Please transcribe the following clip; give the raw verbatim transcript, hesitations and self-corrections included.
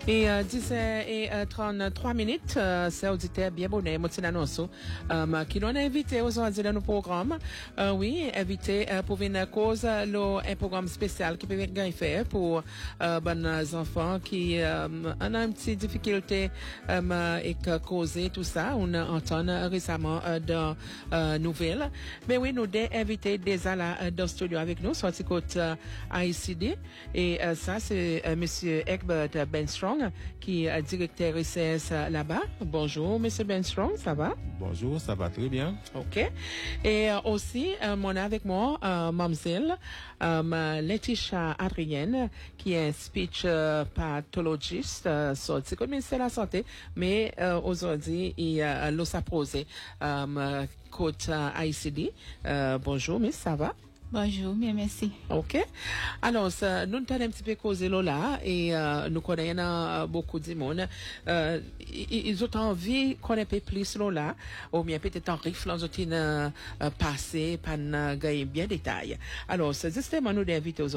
Et euh, dix et euh, trente-trois minutes, euh, c'est auditeur bien bonnet, moi c'est annonce, euh, qui l'on a invité aujourd'hui dans nos programmes. Euh, oui, invité euh, pour venir cause le un programme spécial qui peut être fait pour euh, ben enfants qui euh, ont un petit difficulté euh, et que causer tout ça. On entend récemment euh, dans euh, nouvelles. Mais oui, nous avons invité déjà là euh, dans le studio avec nous, soit côté euh, I C D et euh, ça c'est euh, Monsieur Egbert Benstrong qui est directeur R C S là-bas. Bonjour, Monsieur Benstrong, ça va? Bonjour, ça va très bien. OK. Et euh, aussi, euh, on a avec moi euh, Mamzelle euh, Laetitia Adrienne, qui est speech euh, pathologist, euh, sorti comme ministère de la Santé, mais euh, aujourd'hui, il euh, l'a s'apposé euh, côté euh, I C D. Euh, bonjour, Miss, ça va? Bonjour, bien merci. OK. Alors, ça, nous avons un petit peu causé là et euh, nous connaissons euh, beaucoup de monde. Euh, ils, ils ont envie qu'on ait plus là, ou bien peut-être en rifle, ils ont euh, passé, pas gagner bien de détails. Alors, c'est justement nous d'inviter aux